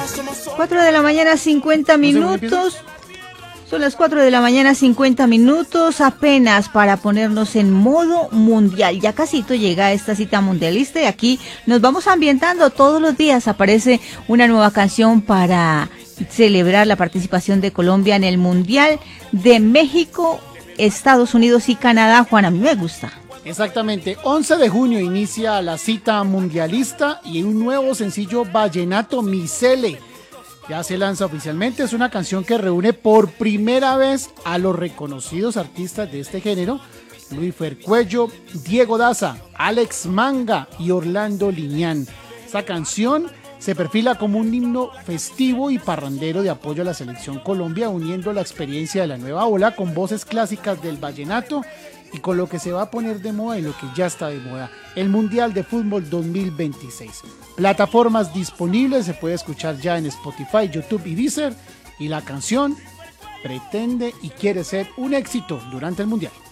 4 de la mañana, 50 minutos. Son las 4 de la mañana, 50 minutos, apenas para ponernos en modo mundial. Ya casito llega esta cita mundialista y aquí nos vamos ambientando. Todos los días aparece una nueva canción para celebrar la participación de Colombia en el Mundial de México, Estados Unidos y Canadá. Juan, a mí me gusta. Exactamente, 11 de junio inicia la cita mundialista y un nuevo sencillo vallenato Misele ya se lanza oficialmente. Es una canción que reúne por primera vez a los reconocidos artistas de este género: Luis Fercuello, Diego Daza, Alex Manga y Orlando Liñán. Esta canción se perfila como un himno festivo y parrandero de apoyo a la selección Colombia, uniendo la experiencia de la nueva ola con voces clásicas del vallenato y con lo que se va a poner de moda y lo que ya está de moda, el Mundial de Fútbol 2026. Plataformas disponibles, se puede escuchar ya en Spotify, YouTube y Deezer, y la canción pretende y quiere ser un éxito durante el Mundial.